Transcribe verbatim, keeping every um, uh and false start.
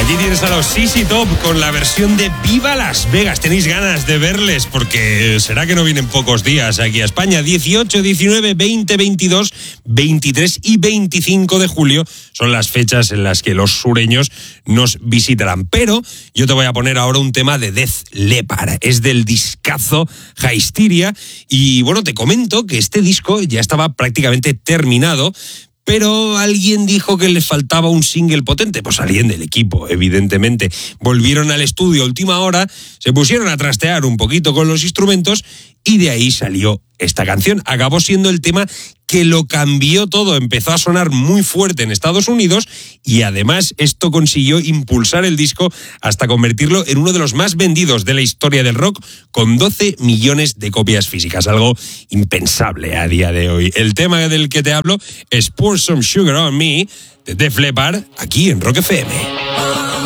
Aquí tienes a los C C Top con la versión de Viva Las Vegas. Tenéis ganas de verles porque será que no vienen pocos días aquí a España. dieciocho, diecinueve, veinte, veintidós, veintitrés y veinticinco de julio son las fechas en las que los sureños nos visitarán. Pero yo te voy a poner ahora un tema de Def Leppard. Es del discazo Hysteria. Y bueno, te comento que este disco ya estaba prácticamente terminado, pero alguien dijo que les faltaba un single potente. Pues alguien del equipo, evidentemente. Volvieron al estudio a última hora, se pusieron a trastear un poquito con los instrumentos y de ahí salió esta canción. Acabó siendo el tema que lo cambió todo. Empezó a sonar muy fuerte en Estados Unidos y además esto consiguió impulsar el disco hasta convertirlo en uno de los más vendidos de la historia del rock, con doce millones de copias físicas, algo impensable a día de hoy. El tema del que te hablo es Pour Some Sugar on Me, de Def Leppard, aquí en Rock F M.